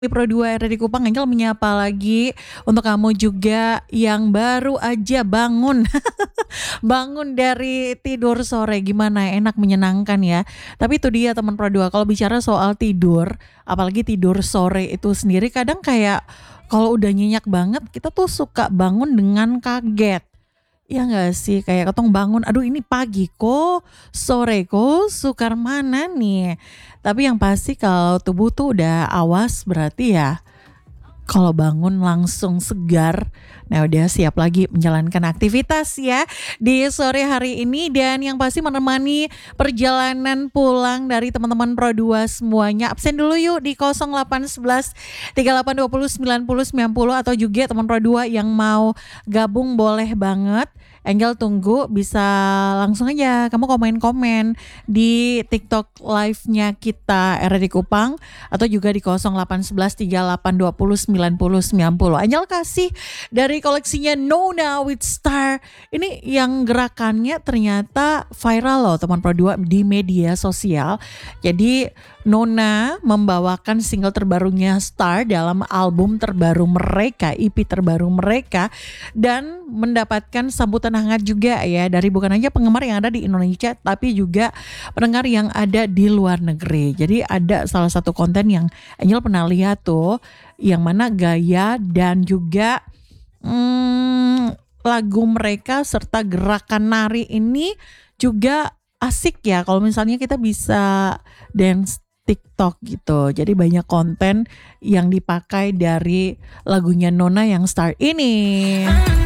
Di Pro 2 RRI Kupang, Angel menyapa lagi untuk kamu juga yang baru aja bangun. Bangun dari tidur sore, gimana, enak menyenangkan ya. Tapi itu dia teman Pro 2, kalau bicara soal tidur, apalagi tidur sore itu sendiri kadang kayak kalau udah nyenyak banget kita tuh suka bangun dengan kaget. Ya nggak sih, kayak ketong bangun, aduh ini pagi kok, sore kok, sukar mana nih. Tapi yang pasti kalau tubuh tuh udah awas berarti ya kalau bangun langsung segar. Nah udah siap lagi menjalankan aktivitas ya di sore hari ini. Dan yang pasti menemani perjalanan pulang dari teman-teman Pro 2 semuanya, absen dulu yuk di 0811 3820 90 90. Atau juga teman Pro 2 yang mau gabung boleh banget, Angel tunggu, bisa langsung aja kamu komen-komen di TikTok live-nya kita RRI Kupang, atau juga di 0811 3820 90 90. Angel kasih dari koleksinya Nona with Star. Ini yang gerakannya ternyata viral loh teman Pro 2 di media sosial. Jadi Nona membawakan single terbarunya Star dalam album terbaru mereka, EP terbaru mereka, dan mendapatkan sambutan hangat juga ya dari bukan hanya penggemar yang ada di Indonesia tapi juga pendengar yang ada di luar negeri. Jadi ada salah satu konten yang Angel pernah lihat tuh, yang mana gaya dan juga lagu mereka serta gerakan nari ini juga asik ya kalau misalnya kita bisa dance TikTok gitu. Jadi banyak konten yang dipakai dari lagunya Nona yang Star ini.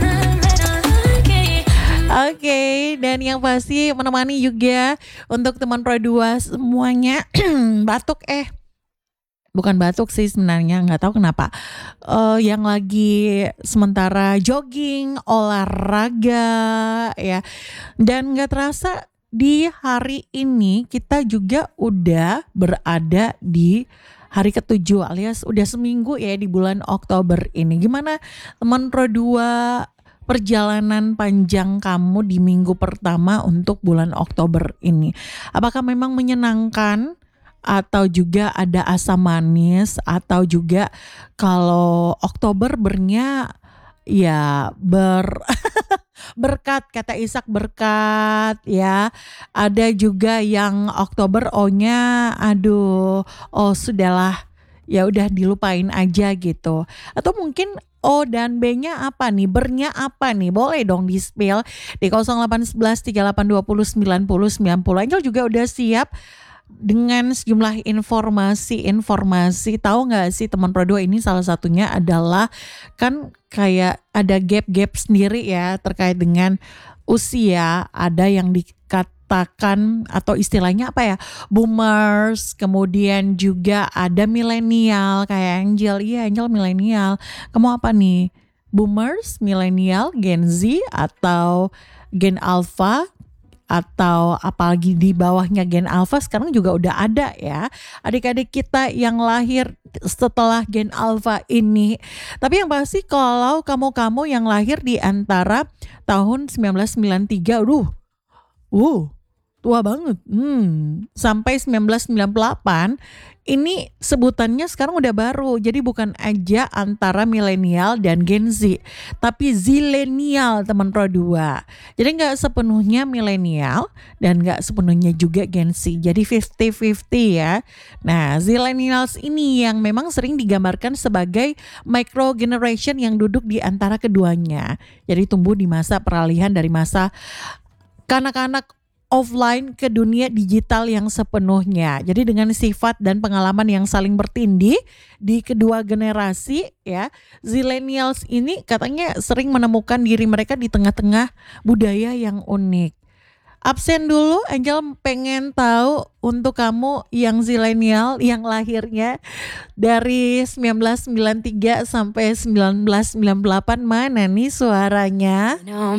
Oke, dan yang pasti menemani juga untuk teman Pro 2 semuanya batuk bukan batuk sih sebenarnya, nggak tahu kenapa. Yang lagi sementara jogging, olahraga ya. Dan nggak terasa di hari ini kita juga udah berada di hari ke-7 alias udah seminggu ya di bulan Oktober ini. Gimana teman Pro 2 perjalanan panjang kamu di minggu pertama untuk bulan Oktober ini? Apakah memang menyenangkan atau juga ada asam manis, atau juga kalau Oktober bernya ya berkat, kata Ishak berkat ya. Ada juga yang Oktober O-nya aduh, oh sudahlah, ya udah dilupain aja gitu. Atau mungkin O dan B-nya apa nih? Bernya apa nih? Boleh dong di-spill di 0811 3820 90 90. Angel juga udah siap dengan sejumlah informasi. Tahu nggak sih teman Pro 2 ini, salah satunya adalah kan kayak ada gap sendiri ya terkait dengan usia. Ada yang dikatakan atau istilahnya apa ya, boomers, kemudian juga ada milenial kayak Angel. Iya, Angel milenial. Kamu apa nih? Boomers, milenial, Gen Z, atau Gen Alpha, atau apalagi di bawahnya Gen Alpha sekarang juga udah ada ya adik-adik kita yang lahir setelah Gen Alpha ini. Tapi yang pasti kalau kamu yang lahir di antara tahun 1993, tua banget, sampai 1998, ini sebutannya sekarang udah baru. Jadi bukan aja antara milenial dan Gen Z, tapi zilenial teman Pro 2. Jadi gak sepenuhnya milenial dan gak sepenuhnya juga Gen Z. Jadi 50-50 ya. Nah, zilenials ini yang memang sering digambarkan sebagai micro generation yang duduk di antara keduanya. Jadi tumbuh di masa peralihan dari masa kanak-kanak offline ke dunia digital yang sepenuhnya. Jadi dengan sifat dan pengalaman yang saling bertindih di kedua generasi ya, zilenials ini katanya sering menemukan diri mereka di tengah-tengah budaya yang unik. Absen dulu, Angel pengen tahu untuk kamu yang zilenial yang lahirnya dari 1993 sampai 1998, mana nih suaranya?